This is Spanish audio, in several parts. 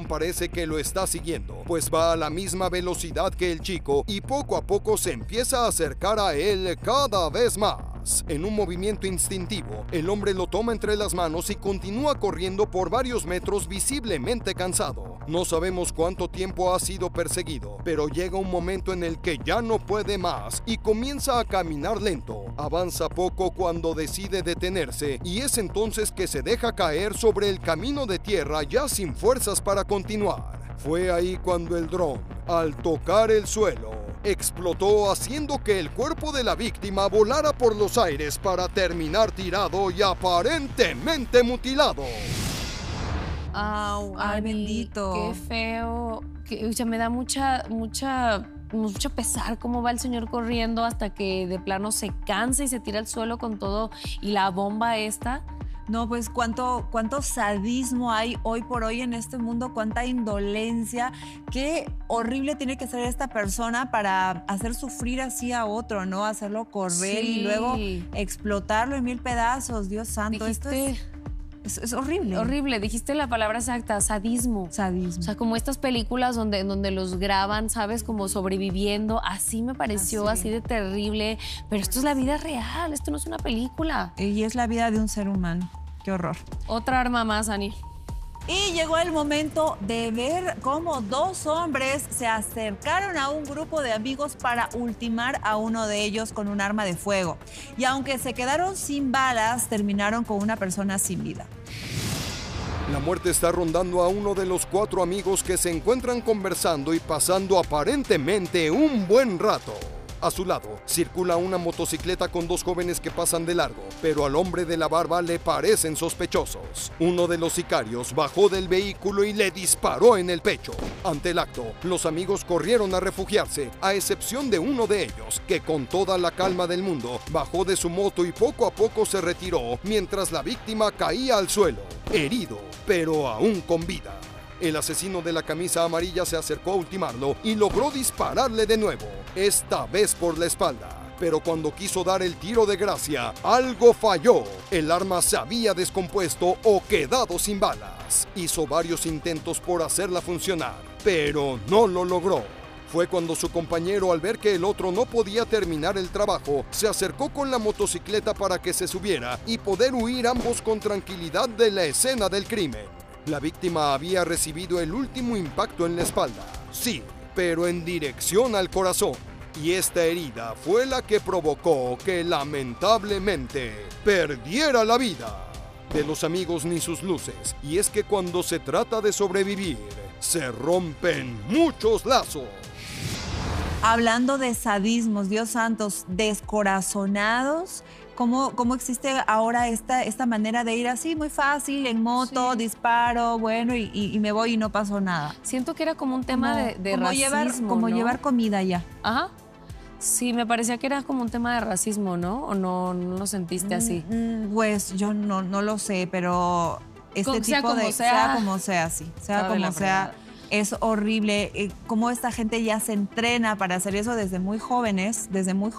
parece que lo está siguiendo, pues va a la misma velocidad que el chico y poco a poco se empieza a acercar a él cada vez más. En un movimiento instintivo, el hombre lo toma entre las manos y continúa corriendo por varios metros visiblemente cansado. No sabemos cuánto tiempo ha sido perseguido, pero llega un momento en el que ya no puede más y comienza a caminar lento. Avanza poco cuando decide detenerse y es entonces que se deja caer sobre el camino de tierra ya sin fuerzas para continuar. Fue ahí cuando el dron, al tocar el suelo, explotó haciendo que el cuerpo de la víctima volara por los aires para terminar tirado y aparentemente mutilado. Au, Ay, bendito. Qué feo. O sea, me da mucho pesar cómo va el señor corriendo hasta que de plano se cansa y se tira al suelo con todo y la bomba esta. No, pues cuánto sadismo hay hoy por hoy en este mundo, cuánta indolencia. Qué horrible tiene que ser esta persona para hacer sufrir así a otro, ¿no? Hacerlo correr y luego explotarlo en 1000 pedazos. Dios santo, Dijiste, esto es horrible. horrible, dijiste la palabra exacta, sadismo. Sadismo. O sea, como estas películas donde los graban, ¿sabes? Como sobreviviendo. Así me pareció, así de terrible. Pero esto es la vida real, esto no es una película. Y es la vida de un ser humano. Qué horror. Otra arma más, Ani. Y llegó el momento de ver cómo 2 hombres se acercaron a un grupo de amigos para ultimar a uno de ellos con un arma de fuego. Y aunque se quedaron sin balas, terminaron con una persona sin vida. La muerte está rondando a uno de los 4 amigos que se encuentran conversando y pasando aparentemente un buen rato. A su lado, circula una motocicleta con 2 jóvenes que pasan de largo, pero al hombre de la barba le parecen sospechosos. Uno de los sicarios bajó del vehículo y le disparó en el pecho. Ante el acto, los amigos corrieron a refugiarse, a excepción de uno de ellos, que con toda la calma del mundo, bajó de su moto y poco a poco se retiró, mientras la víctima caía al suelo, herido, pero aún con vida. El asesino de la camisa amarilla se acercó a ultimarlo y logró dispararle de nuevo, esta vez por la espalda. Pero cuando quiso dar el tiro de gracia, algo falló. El arma se había descompuesto o quedado sin balas. Hizo varios intentos por hacerla funcionar, pero no lo logró. Fue cuando su compañero, al ver que el otro no podía terminar el trabajo, se acercó con la motocicleta para que se subiera y poder huir ambos con tranquilidad de la escena del crimen. La víctima había recibido el último impacto en la espalda, sí, pero en dirección al corazón. Y esta herida fue la que provocó que lamentablemente perdiera la vida. De los amigos ni sus luces, y es que cuando se trata de sobrevivir, se rompen muchos lazos. Hablando de sadismos, Dios santos, descorazonados, ¿cómo existe ahora esta manera de ir así, muy fácil, en moto, disparo, bueno, y me voy y no pasó nada? Siento que era como un tema de racismo, Como ¿no? llevar comida ya. Ajá. Sí, me parecía que era como un tema de racismo, ¿no? ¿O no lo sentiste así? Pues yo no lo sé, pero este Sea tipo como de... sea, Sea como sea, sí. Sea sabe como la sea. fregada. Es horrible cómo esta gente ya se entrena para hacer eso desde muy jóvenes,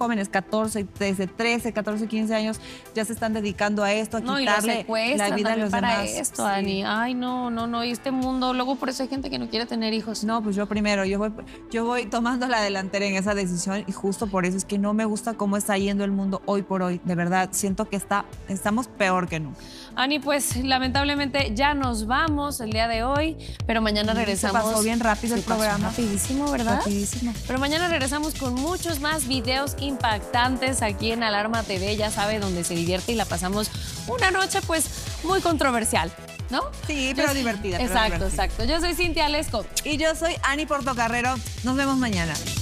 13, 14, 15 años, ya se están dedicando a esto, a quitarle la vida a los para demás. esto, Ani. Ay, no, y este mundo, luego por eso hay gente que no quiere tener hijos. No, pues yo primero, yo voy tomando la delantera en esa decisión y justo por eso es que no me gusta cómo está yendo el mundo hoy por hoy. De verdad, siento que estamos peor que nunca. Ani, pues lamentablemente ya nos vamos el día de hoy, pero mañana regresamos. Se pasó bien rápido el programa. Rapidísimo, ¿verdad? Rapidísimo. Pero mañana regresamos con muchos más videos impactantes aquí en Alarma TV, ya sabe, donde se divierte y la pasamos una noche pues muy controversial, ¿no? Sí, pero divertida. Exacto. Yo soy Cintia Lesco. Y yo soy Ani Portocarrero. Nos vemos mañana.